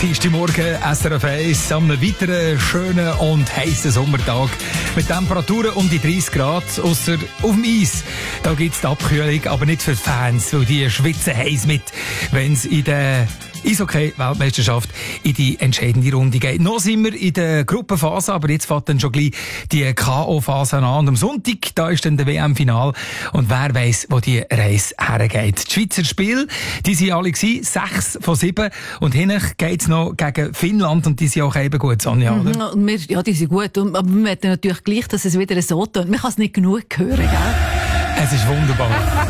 Dienstagmorgen, SRF 1, an einem weiteren schönen und heissen Sommertag mit Temperaturen um die 30 Grad, ausser auf dem Eis. Da gibt es die Abkühlung, aber nicht für die Fans, weil die schwitzen heiß mit, wenn es in der Eishockey-Weltmeisterschaft in die entscheidende Runde geht. Noch sind wir in der Gruppenphase, aber jetzt fängt dann schon gleich die K.O.-Phase an. Und am Sonntag, da ist dann der WM-Final. Und wer weiss, wo die Reise hergeht. Die Schweizer Spiele, die sind alle gewesen, 6 von 7. Und hinten geht's noch gegen Finnland und die sind auch eben gut, Sonja, oder? Ja, die sind gut. Aber wir möchten natürlich gleich, dass es wieder so tönt. Man kann es nicht genug hören, gell? Es ist wunderbar.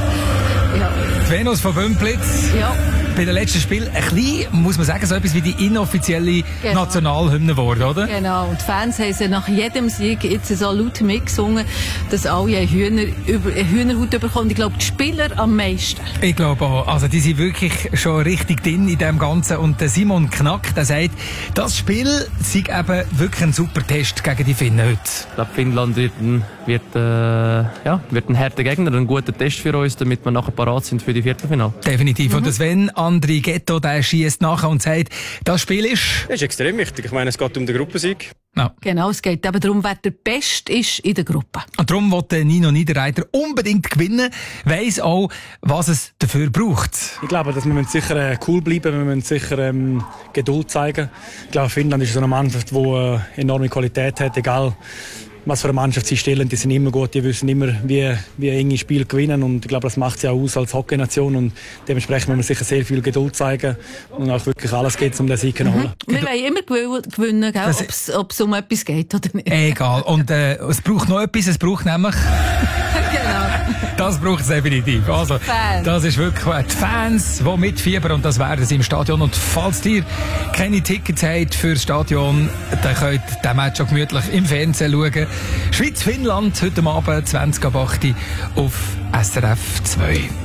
Ja. Die Venus von Bümplitz. Ja. Bei den letzten Spielen ein bisschen, muss man sagen, so etwas wie die inoffizielle Nationalhymne geworden, oder? Genau. Und die Fans haben sie nach jedem Sieg jetzt so laut mitgesungen, dass alle eine Hühnerhaut bekommen. Ich glaube, die Spieler am meisten. Ich glaube auch. Also, die sind wirklich schon richtig drin in dem Ganzen. Und der Simon Knack, der sagt, das Spiel sei eben wirklich ein super Test gegen die Finnen heute. Ich glaube, Finnland wird ein harter Gegner, ein guter Test für uns, damit wir nachher parat sind für die Viertelfinale. Definitiv. Und Sven Andri Ghetto, der schießt nachher und sagt, das Spiel ist... Das ist extrem wichtig. Ich meine, es geht um den Gruppensieg. Ja. Genau, es geht eben darum, wer der Beste ist in der Gruppe. Und darum will Nino Niederreiter unbedingt gewinnen, weiss auch, was es dafür braucht. Ich glaube, dass wir sicher cool bleiben, wir müssen sicher Geduld zeigen. Ich glaube, Finnland ist so eine Mannschaft, die enorme Qualität hat, egal was für eine Mannschaft sie stellen, die sind immer gut, die wissen immer, wie enge Spiele gewinnen und ich glaube, das macht sie auch aus als Hockeynation und dementsprechend müssen wir sicher sehr viel Geduld zeigen und auch wirklich alles geht, um den Sieg zu holen. Wir wollen immer gewinnen, ob es um etwas geht oder nicht. Egal. Und es braucht noch etwas, es braucht nämlich... Genau. Das braucht es definitiv. Also, das ist wirklich die Fans, die mitfiebern und das werden sie im Stadion. Und falls ihr keine Tickets habt für das Stadion, dann könnt ihr den Match auch gemütlich im Fernsehen schauen. Schweiz-Finnland heute Abend 20:08 auf SRF 2.